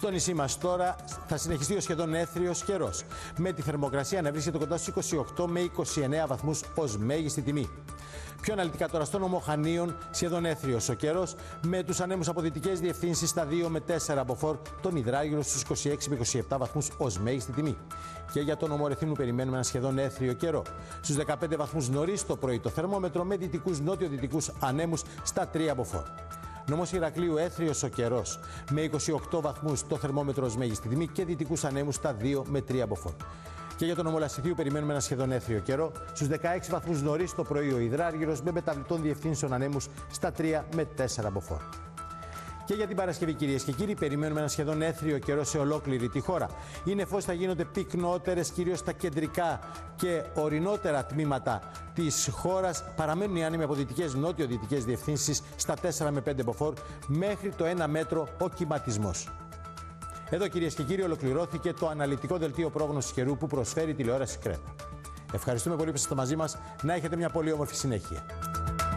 Στο νησί μας τώρα θα συνεχιστεί ο σχεδόν έθριος καιρός, με τη θερμοκρασία να βρίσκεται κοντά στους 28 με 29 βαθμούς ως μέγιστη τιμή. Πιο αναλυτικά τώρα στο νομό Χανίων, σχεδόν έθριος ο καιρός, με τους ανέμους από δυτικές διευθύνσεις στα 2 με 4 μποφόρ, τον Ιδράγυρο στους 26 με 27 βαθμούς ως μέγιστη τιμή. Και για τον νομό Ρεθύμνου περιμένουμε ένα σχεδόν έθριο καιρό. Στους 15 βαθμούς νωρίς το πρωί το θερμόμετρο, με δυτικούς νότιο-δυτικούς ανέμους στα 3 μποφόρ. Νομός Ηρακλείου έθριος ο καιρός, με 28 βαθμούς το θερμόμετρο ως μέγιστη τιμή και δυτικούς ανέμους στα 2 με 3 μποφόρ. Και για τον νομό Λασιθίου περιμένουμε ένα σχεδόν έθριο καιρό. Στους 16 βαθμούς νωρίς το πρωί ο Ιδράργυρος, με μεταβλητών διευθύνσεων ανέμους στα 3 με 4 μποφόρ. Και για την Παρασκευή, κυρίες και κύριοι, περιμένουμε ένα σχεδόν έθριο καιρό σε ολόκληρη τη χώρα. Οι νεφώσεις θα γίνονται πυκνότερες, κυρίως στα κεντρικά και ορεινότερα τμήματα της χώρας. Παραμένουν οι άνεμοι από δυτικές νότιο-δυτικές διευθύνσεις στα 4 με 5 μποφόρ, μέχρι το 1 μέτρο ο κυματισμός. Εδώ, κυρίες και κύριοι, ολοκληρώθηκε το αναλυτικό δελτίο πρόγνωσης καιρού που προσφέρει η τηλεόραση Κρέτα. Ευχαριστούμε πολύ που είστε μαζί μας. Να έχετε μια πολύ όμορφη συνέχεια.